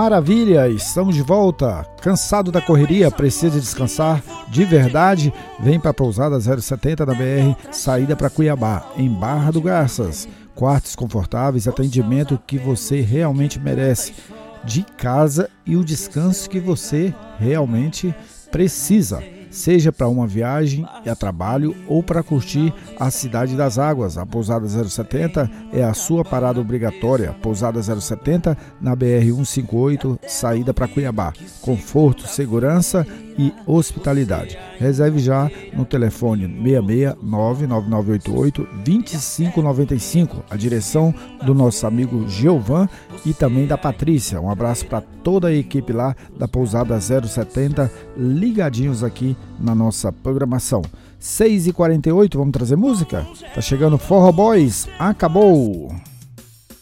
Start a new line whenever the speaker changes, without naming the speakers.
maravilha, estamos de volta. Cansado da correria, precisa descansar de verdade? Vem para a pousada 070 da BR, saída para Cuiabá, em Barra do Garças. Quartos confortáveis, atendimento que você realmente merece, de casa e o descanso que você realmente precisa. Seja para uma viagem a trabalho ou para curtir a Cidade das Águas. A Pousada 070 é a sua parada obrigatória. Pousada 070 na BR-158, saída para Cuiabá. Conforto, segurança e hospitalidade. Reserve já no telefone 669-9988-2595. A direção do nosso amigo Giovan e também da Patrícia. Um abraço para toda a equipe lá da Pousada 070, ligadinhos aqui na nossa programação. 6h48, vamos trazer música? Tá chegando Forró Boys, acabou!